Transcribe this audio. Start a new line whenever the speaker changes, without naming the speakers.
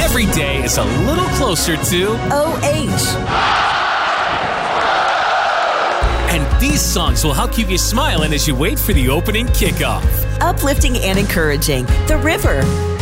every day is a little closer to
OH.
And these songs will help keep you smiling as you wait for the opening kickoff.
Uplifting and encouraging. The River.